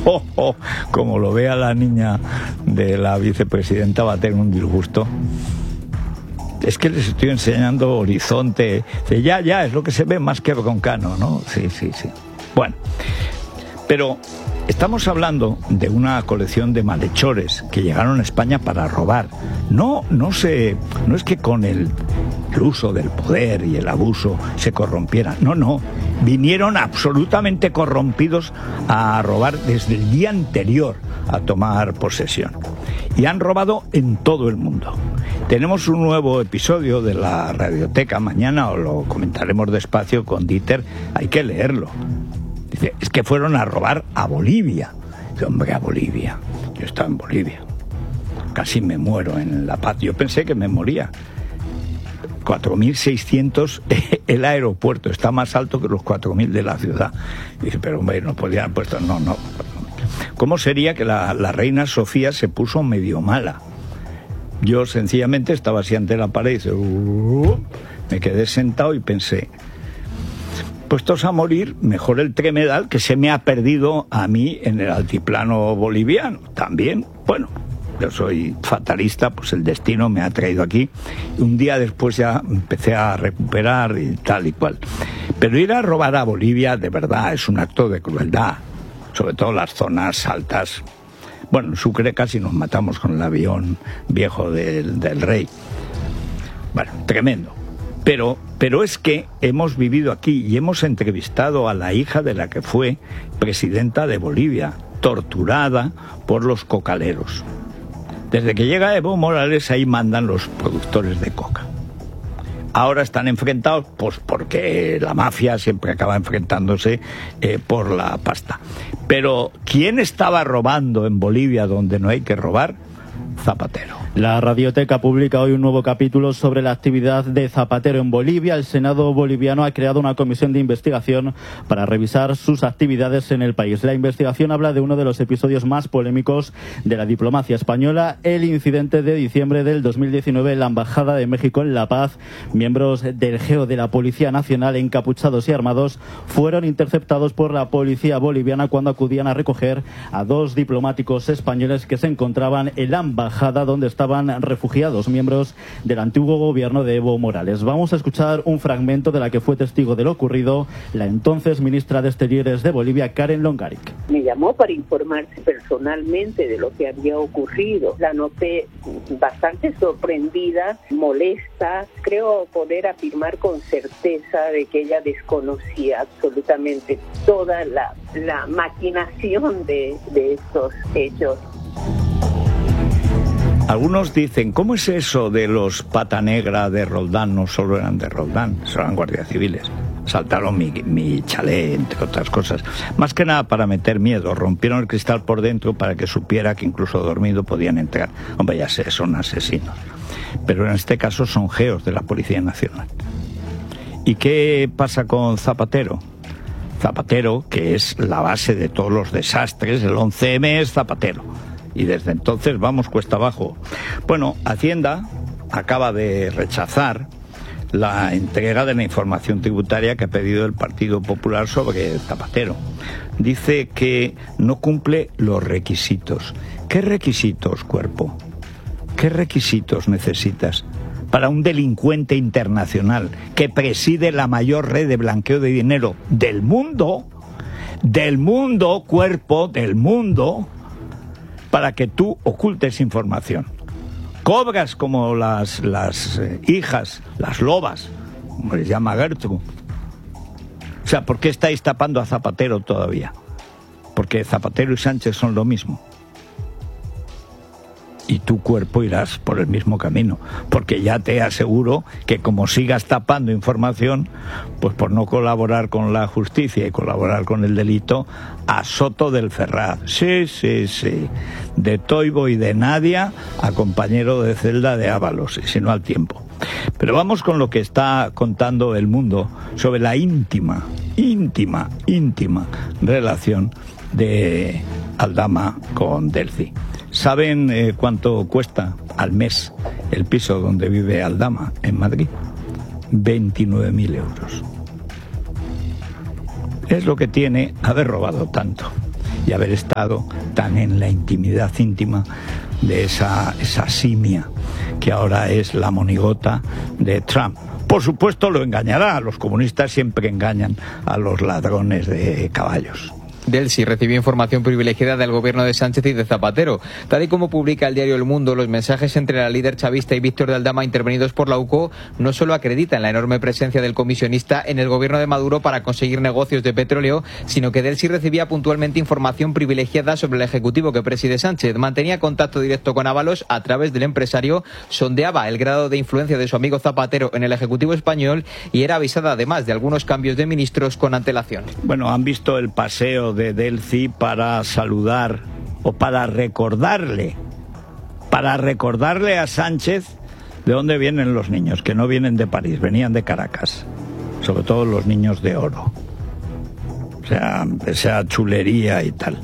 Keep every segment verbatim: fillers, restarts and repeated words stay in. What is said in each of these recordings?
oh, oh, como lo vea la niña de la vicepresidenta, va a tener un disgusto. Es que les estoy enseñando Horizonte. Dice, ya, ya, es lo que se ve más que Broncano, ¿no? Sí, sí, sí. Bueno, pero estamos hablando de una colección de malhechores que llegaron a España para robar. No, no se, no es que con el, el uso del poder y el abuso se corrompieran. No, no. Vinieron absolutamente corrompidos a robar desde el día anterior a tomar posesión. Y han robado en todo el mundo. Tenemos un nuevo episodio de la Radioteca. Mañana os lo comentaremos despacio con Dieter. Hay que leerlo. Dice, es que fueron a robar a Bolivia. Dice, hombre, a Bolivia. Yo estaba en Bolivia. Casi me muero en La Paz. Yo pensé que me moría. cuatro mil seiscientos el aeropuerto. Está más alto que los cuatro mil de la ciudad. Dice, pero hombre, no podían haber puesto... No, no. ¿Cómo sería que la, la reina Sofía se puso medio mala? Yo sencillamente estaba así ante la pared y dice, uh, me quedé sentado y pensé, puestos a morir, mejor el Tremedal, que se me ha perdido a mí en el altiplano boliviano. También, bueno, yo soy fatalista, pues el destino me ha traído aquí. Y un día después ya empecé a recuperar y tal y cual. Pero ir a robar a Bolivia, de verdad, es un acto de crueldad. Sobre todo las zonas altas. Bueno, en Sucre casi nos matamos con el avión viejo del, del rey. Bueno, tremendo. Pero, pero es que hemos vivido aquí y hemos entrevistado a la hija de la que fue presidenta de Bolivia, torturada por los cocaleros. Desde que llega Evo Morales, ahí mandan los productores de coca. Ahora están enfrentados, pues porque la mafia siempre acaba enfrentándose eh, por la pasta. Pero ¿quién estaba robando en Bolivia donde no hay que robar? Zapatero. La Radioteca publica hoy un nuevo capítulo sobre la actividad de Zapatero en Bolivia. El Senado boliviano ha creado una comisión de investigación para revisar sus actividades en el país. La investigación habla de uno de los episodios más polémicos de la diplomacia española, el incidente de diciembre del dos mil diecinueve en la Embajada de México en La Paz. Miembros del G E O de la Policía Nacional, encapuchados y armados, fueron interceptados por la policía boliviana cuando acudían a recoger a dos diplomáticos españoles que se encontraban en la embajada donde estaban refugiados, miembros del antiguo gobierno de Evo Morales. Vamos a escuchar un fragmento de la que fue testigo de lo ocurrido la entonces ministra de Exteriores de Bolivia, Karen Longaric. Me llamó para informarse personalmente de lo que había ocurrido. La noté bastante sorprendida, molesta. Creo poder afirmar con certeza de que ella desconocía absolutamente toda la, la maquinación de, de estos hechos. Algunos dicen, ¿cómo es eso de los pata negra de Roldán? No solo eran de Roldán, eran guardias civiles. Saltaron mi, mi chalet, entre otras cosas. Más que nada para meter miedo. Rompieron el cristal por dentro para que supiera que incluso dormido podían entrar. Hombre, ya sé, son asesinos. Pero en este caso son geos de la Policía Nacional. ¿Y qué pasa con Zapatero? Zapatero, que es la base de todos los desastres, el once eme es Zapatero. Y desde entonces vamos cuesta abajo. Bueno, Hacienda acaba de rechazar la entrega de la información tributaria que ha pedido el Partido Popular sobre Zapatero. Dice que no cumple los requisitos. ¿Qué requisitos, cuerpo? ¿Qué requisitos necesitas para un delincuente internacional que preside la mayor red de blanqueo de dinero del mundo? Del mundo, cuerpo, del mundo, para que tú ocultes información. Cobras como las, las eh, hijas, las lobas, como les llama Gertrude. O sea, ¿por qué estáis tapando a Zapatero todavía? Porque Zapatero y Sánchez son lo mismo. Y tu cuerpo irás por el mismo camino, porque ya te aseguro que como sigas tapando información, pues por no colaborar con la justicia y colaborar con el delito, a Soto del Ferraz, sí, sí, sí, de Toibo y de Nadia a compañero de celda de Ábalos, y si no al tiempo. Pero vamos con lo que está contando El Mundo sobre la íntima, íntima, íntima relación de Aldama con Delcy. ¿Saben eh, cuánto cuesta al mes el piso donde vive Aldama en Madrid? veintinueve mil euros. Es lo que tiene haber robado tanto. y haber estado tan en la intimidad íntima de esa, esa simia que ahora es la monigota de Trump. Por supuesto lo engañará, los comunistas siempre engañan a los ladrones de caballos. Delcy recibió información privilegiada del gobierno de Sánchez y de Zapatero. Tal y como publica el diario El Mundo, los mensajes entre la líder chavista y Víctor de Aldama intervenidos por la U C O no solo acreditan la enorme presencia del comisionista en el gobierno de Maduro para conseguir negocios de petróleo, sino que Delcy recibía puntualmente información privilegiada sobre el ejecutivo que preside Sánchez. Mantenía contacto directo con Ábalos a través del empresario, sondeaba el grado de influencia de su amigo Zapatero en el ejecutivo español y era avisada además de algunos cambios de ministros con antelación. Bueno, han visto el paseo de Delcy para saludar o para recordarle, para recordarle a Sánchez de dónde vienen los niños, que no vienen de París, venían de Caracas, sobre todo los niños de oro. O sea, esa chulería y tal.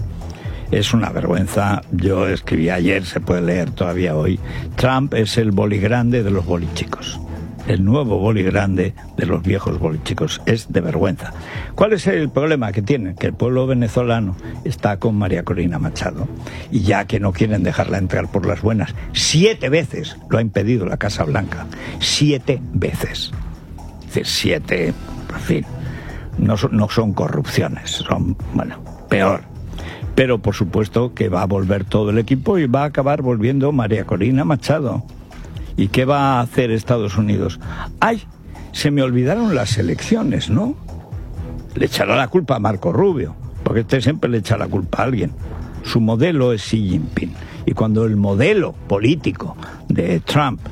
Es una vergüenza. Yo escribí ayer, se puede leer todavía hoy, Trump es el boli grande de los bolichicos. El nuevo boli grande de los viejos bolichicos. Es de vergüenza. ¿Cuál es el problema que tienen? Que el pueblo venezolano está con María Corina Machado y ya que no quieren dejarla entrar por las buenas, siete veces lo ha impedido la Casa Blanca. Siete veces. Es decir, siete, en fin, no son, no son corrupciones, son, bueno, peor. Pero por supuesto que va a volver todo el equipo y va a acabar volviendo María Corina Machado. ¿Y qué va a hacer Estados Unidos? ¡Ay! Se me olvidaron las elecciones, ¿no? Le echará la culpa a Marco Rubio, porque este siempre le echa la culpa a alguien. Su modelo es Xi Jinping. Y cuando el modelo político de Trump,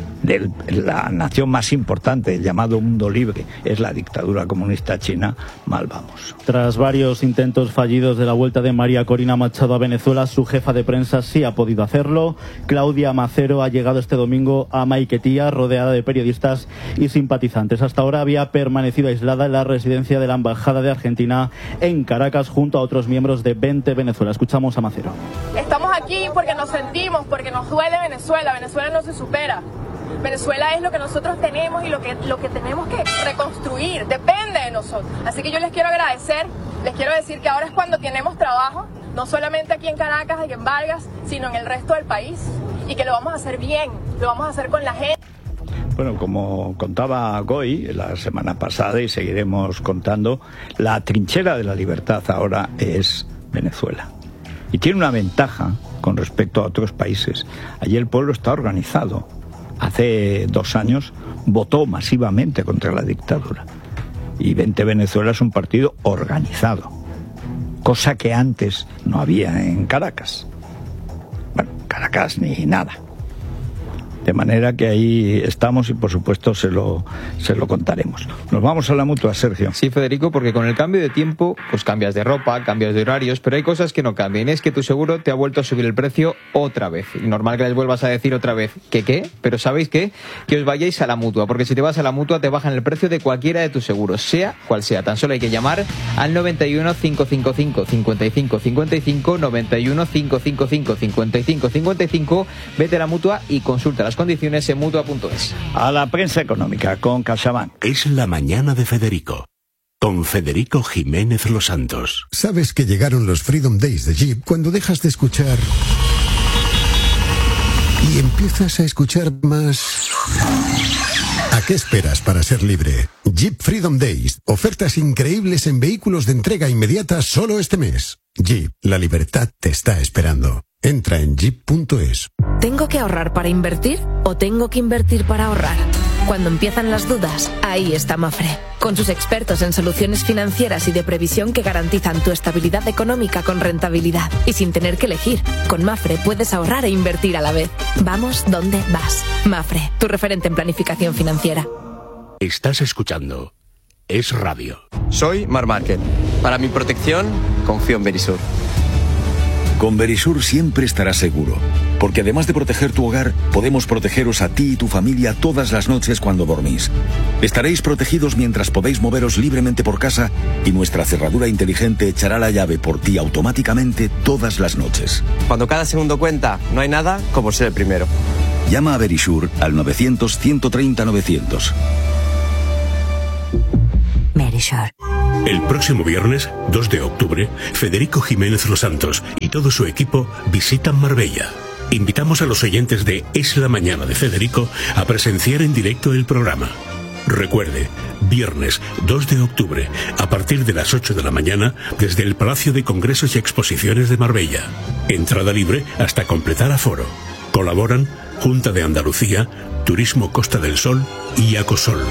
de la nación más importante, el llamado mundo libre, es la dictadura comunista china, mal vamos. Tras varios intentos fallidos de la vuelta de María Corina Machado a Venezuela, su jefa de prensa sí ha podido hacerlo. Claudia Macero ha llegado este domingo a Maiquetía, rodeada de periodistas y simpatizantes. Hasta ahora había permanecido aislada en la residencia de la Embajada de Argentina en Caracas, junto a otros miembros de Vente Venezuela. Escuchamos a Macero. Estamos aquí porque nos sentimos, porque nos duele Venezuela. Venezuela no se supera. Venezuela es lo que nosotros tenemos y lo que, lo que tenemos que reconstruir, depende de nosotros. Así que yo les quiero agradecer, les quiero decir que ahora es cuando tenemos trabajo, no solamente aquí en Caracas y en Vargas, sino en el resto del país, y que lo vamos a hacer bien, lo vamos a hacer con la gente. Bueno, como contaba Goy la semana pasada y seguiremos contando, la trinchera de la libertad ahora es Venezuela. Y tiene una ventaja con respecto a otros países. Allí el pueblo está organizado. Hace dos años votó masivamente contra la dictadura. Y Vente Venezuela es un partido organizado, cosa que antes no había en Caracas. Bueno, Caracas ni nada. De manera que ahí estamos y por supuesto se lo, se lo contaremos. Nos vamos a la mutua, Sergio. Sí, Federico, porque con el cambio de tiempo, pues cambias de ropa, cambias de horarios, pero hay cosas que no cambian. Es que tu seguro te ha vuelto a subir el precio otra vez. Y normal que les vuelvas a decir otra vez que qué, pero ¿sabéis qué? Que os vayáis a la mutua, porque si te vas a la mutua te bajan el precio de cualquiera de tus seguros, sea cual sea. Tan solo hay que llamar al noventa y uno, cinco cinco cinco, cincuenta y cinco cincuenta y cinco, noventa y uno, cinco cinco cinco, cincuenta y cinco cincuenta y cinco, vete a la mutua y consulta las condiciones en mutua punto es. A la prensa económica con CaixaBank. Es la mañana de Federico, con Federico Jiménez Los Santos. Sabes que llegaron los Freedom Days de Jeep cuando dejas de escuchar y empiezas a escuchar más. ¿A qué esperas para ser libre? Jeep Freedom Days. Ofertas increíbles en vehículos de entrega inmediata solo este mes. Jeep, la libertad te está esperando. Entra en jeep punto es. ¿Tengo que ahorrar para invertir o tengo que invertir para ahorrar? Cuando empiezan las dudas, ahí está Mafre, con sus expertos en soluciones financieras y de previsión que garantizan tu estabilidad económica con rentabilidad y sin tener que elegir. Con Mafre puedes ahorrar e invertir a la vez. Vamos donde vas. Mafre, tu referente en planificación financiera. Estás escuchando Es Radio. Soy Mar Márquez. Para mi protección, confío en Verisur. Con Verisur siempre estarás seguro, porque además de proteger tu hogar, podemos protegeros a ti y tu familia todas las noches cuando dormís. Estaréis protegidos mientras podéis moveros libremente por casa y nuestra cerradura inteligente echará la llave por ti automáticamente todas las noches. Cuando cada segundo cuenta, no hay nada como ser el primero. Llama a Verisur al novecientos, ciento treinta, novecientos. Verisur. El próximo viernes, dos de octubre, Federico Jiménez Los Santos y todo su equipo visitan Marbella. Invitamos a los oyentes de Es la Mañana de Federico a presenciar en directo el programa. Recuerde, viernes dos de octubre, a partir de las ocho de la mañana, desde el Palacio de Congresos y Exposiciones de Marbella. Entrada libre hasta completar aforo. Colaboran Junta de Andalucía, Turismo Costa del Sol y Acosol.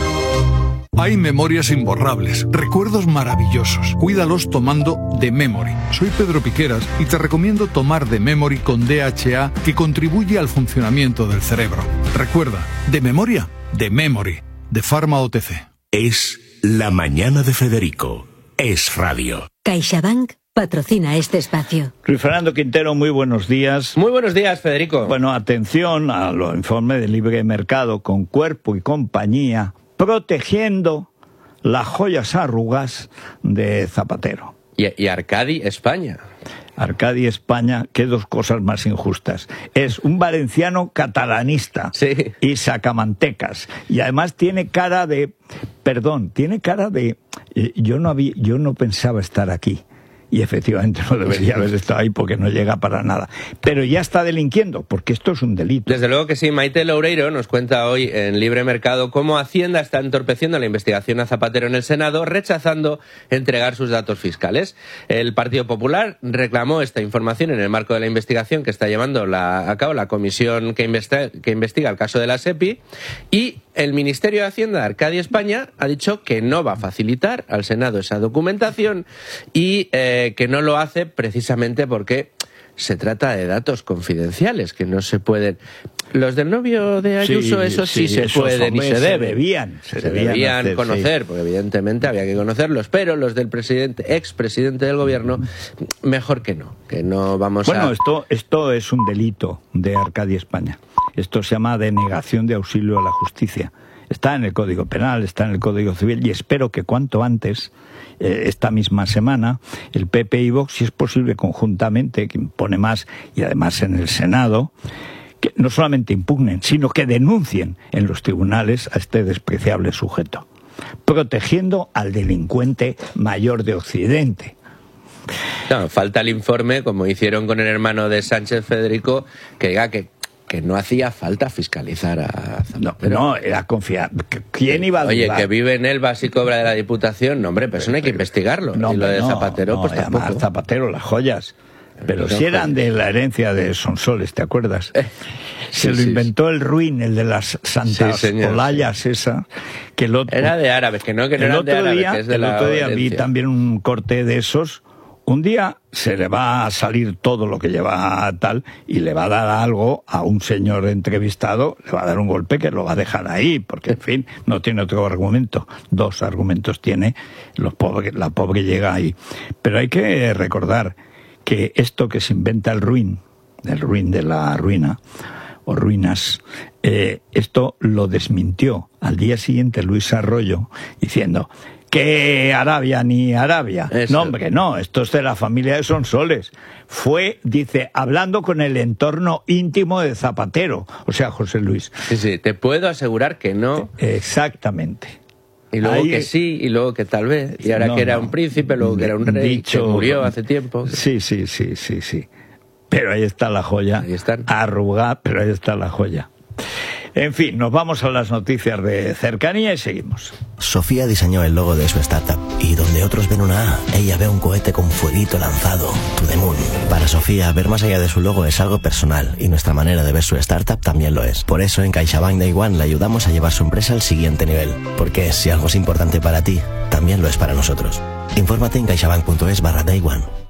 Hay memorias imborrables, recuerdos maravillosos. Cuídalos tomando The Memory. Soy Pedro Piqueras y te recomiendo tomar The Memory con D H A, que contribuye al funcionamiento del cerebro. Recuerda, de memoria, The Memory, de Pharma O T C. Es la mañana de Federico. Es radio. CaixaBank patrocina este espacio. Luis Fernando Quintero, muy buenos días. Muy buenos días, Federico. Bueno, atención a los informes de libre mercado con Cuerpo y Compañía, protegiendo las joyas arrugas de Zapatero. Y, y Arcadi España. Arcadi España, qué dos cosas más injustas. Es un valenciano catalanista, sí, y sacamantecas. Y además tiene cara de... Perdón, tiene cara de... Yo no, había, yo no pensaba estar aquí. Y efectivamente no debería haber estado ahí porque no llega para nada. Pero ya está delinquiendo, porque esto es un delito. Desde luego que sí. Maite Loureiro nos cuenta hoy en Libre Mercado cómo Hacienda está entorpeciendo la investigación a Zapatero en el Senado, rechazando entregar sus datos fiscales. El Partido Popular reclamó esta información en el marco de la investigación que está llevando la, a cabo la comisión que investiga, que investiga el caso de la SEPI, y el Ministerio de Hacienda de Arcadi España ha dicho que no va a facilitar al Senado esa documentación y eh, que no lo hace precisamente porque se trata de datos confidenciales que no se pueden... Los del novio de Ayuso, sí, eso sí, sí se esos pueden y se deben. Se debían, se se debían, debían hacer, conocer, sí. Porque evidentemente había que conocerlos, pero los del presidente, expresidente del gobierno, mejor que no, que no vamos bueno, a... Bueno, esto, esto es un delito de Arcadi España. Esto se llama denegación de auxilio a la justicia. Está en el Código Penal, está en el Código Civil, y espero que cuanto antes, eh, esta misma semana, el P P y Vox, si es posible conjuntamente, que impone más, y además en el Senado, que no solamente impugnen, sino que denuncien en los tribunales a este despreciable sujeto, protegiendo al delincuente mayor de Occidente. No, falta el informe, como hicieron con el hermano de Sánchez, Federico, que diga que que no hacía falta fiscalizar a Zapatero. No, no, era confiar. ¿Quién iba a dudar? Oye, que vive en Elvas y cobra de la Diputación, no, hombre, pero eso no hay que investigarlo. No, y lo de no, Zapatero, no, pues tampoco. Además, Zapatero, las joyas. Pero no, si eran de la herencia de Sonsoles, ¿te acuerdas? Eh, Se sí, lo sí, inventó el Ruin, el de las santas sí, olayas esa. Que el otro, era de árabes, que no, que no el eran otro de árabes, día, que es de el la otro día herencia. vi también un corte de esos. Un día se le va a salir todo lo que lleva tal y le va a dar algo a un señor entrevistado, le va a dar un golpe que lo va a dejar ahí, porque en fin, no tiene otro argumento. Dos argumentos tiene, los pobres, la pobre llega ahí. Pero hay que recordar que esto que se inventa el Ruin, el Ruin de la ruina, o ruinas, eh, esto lo desmintió al día siguiente Luis Arroyo, diciendo... que Arabia ni Arabia. Eso. No, hombre, no, esto es de la familia de Sonsoles. Fue, dice, hablando con el entorno íntimo de Zapatero, o sea, José Luis. Sí, sí, te puedo asegurar que no. Exactamente. Y luego Ahí, que sí, y luego que tal vez, y ahora no, que era no. un príncipe, luego que era un rey, Dicho, que murió hace tiempo. Sí, sí, sí, sí, sí. Pero ahí está la joya. Ahí están. Arrugada, pero ahí está la joya. En fin, nos vamos a las noticias de cercanía y seguimos. Sofía diseñó el logo de su startup y donde otros ven una A, ella ve un cohete con fueguito lanzado, to the moon. Para Sofía, ver más allá de su logo es algo personal y nuestra manera de ver su startup también lo es. Por eso en CaixaBank Day One le ayudamos a llevar su empresa al siguiente nivel. Porque si algo es importante para ti, también lo es para nosotros. Infórmate en caixabank punto es barra Day One.